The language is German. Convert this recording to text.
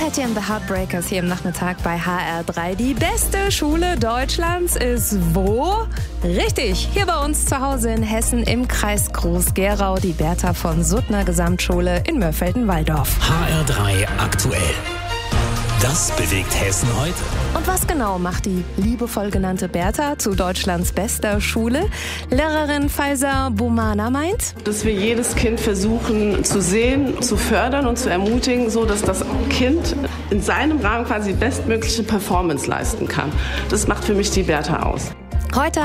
Patty and the Heartbreakers hier im Nachmittag bei HR3. Die beste Schule Deutschlands ist wo? Richtig, hier bei uns zu Hause in Hessen im Kreis Groß-Gerau, die Bertha von Suttner Gesamtschule in Mörfelden-Walldorf. HR3 aktuell. Das bewegt Hessen heute. Und was genau macht die liebevoll genannte Bertha zu Deutschlands bester Schule? Lehrerin Faiza Boumana meint, dass wir jedes Kind versuchen zu sehen, zu fördern und zu ermutigen, so dass das Kind in seinem Rahmen quasi die bestmögliche Performance leisten kann. Das macht für mich die Bertha aus. heute